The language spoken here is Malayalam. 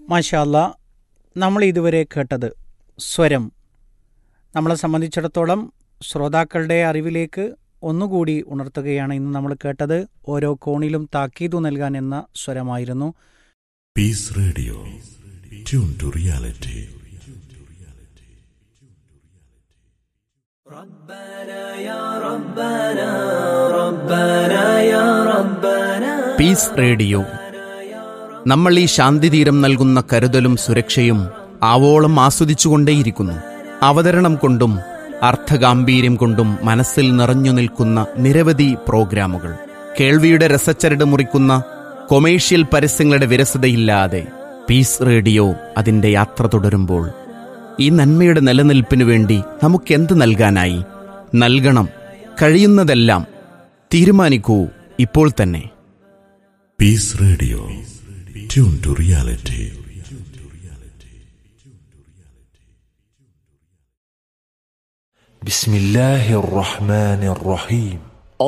മാഷാ അല്ലാ, നമ്മൾ ഇതുവരെ കേട്ടത് സ്വരം. നമ്മളെ സംബന്ധിച്ചിടത്തോളം ശ്രോതാക്കളുടെ അറിവിലേക്ക് ഒന്നുകൂടി ഉണർത്തുകയാണ് ഇന്ന് നമ്മൾ കേട്ടത്. ഓരോ കോണിലും താക്കീതു നൽകാൻ എന്ന സ്വരമായിരുന്നു. Piece radio, tune to reality. Piece radio. നമ്മൾ ഈ ശാന്തിതീരം നൽകുന്ന കരുതലും സുരക്ഷയും ആവോളം ആസ്വദിച്ചുകൊണ്ടേയിരിക്കുന്നു. അവതരണം കൊണ്ടും അർത്ഥഗാംഭീര്യം കൊണ്ടും മനസ്സിൽ നിറഞ്ഞു നിൽക്കുന്ന നിരവധി പ്രോഗ്രാമുകൾ, കേൾവിയുടെ രസച്ചരട് മുറിക്കുന്ന കൊമേഴ്ഷ്യൽ പരസ്യങ്ങളുടെ വിരസതയില്ലാതെ പീസ് റേഡിയോ അതിൻ്റെ യാത്ര തുടരുമ്പോൾ ഈ നന്മയുടെ നിലനിൽപ്പിനു വേണ്ടി നമുക്കെന്ത് നൽകാനായി? നൽകണം, കഴിയുന്നതെല്ലാം. തീരുമാനിക്കൂ ഇപ്പോൾ തന്നെ. Piece radio, tune to reality. ബിസ്മില്ലാഹിർ റഹ്മാനിർ റഹീം.